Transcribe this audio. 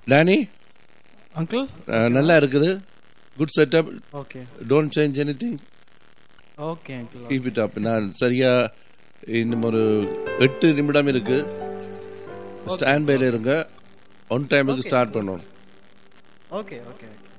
Danny uncle நல்லா இருக்குது. Good setup. Okay don't change anything. Okay uncle keep it up. நான் சரியா இன்னும் ஒரு 8 நிமிடம் இருக்கு. ஸ்டாண்ட் பைல இருங்க. ஒன் டைமுக்கு ஸ்டார்ட் பண்ணணும். Okay okay okay